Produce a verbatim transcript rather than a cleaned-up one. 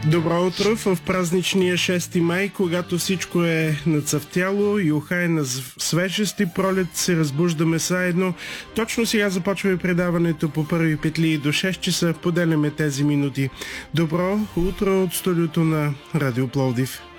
Добро утро в празничния шести май, когато всичко е нацъфтяло и уха е на свежест и пролет, се разбуждаме заедно. Точно сега започва и предаването по първи петли до шест часа. Поделяме тези минути. Добро утро от студиото на Радио Пловдив.